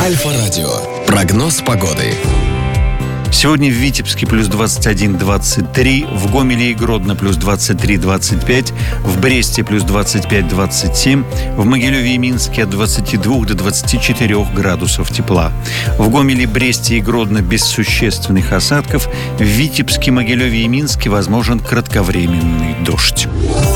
Альфа-радио. Прогноз погоды. Сегодня в Витебске плюс 21-23, в Гомеле и Гродно плюс 23-25, в Бресте плюс 25-27, в Могилеве и Минске от 22 до 24 градусов тепла. В Гомеле, Бресте и Гродно без существенных осадков, в Витебске, Могилеве и Минске возможен кратковременный дождь.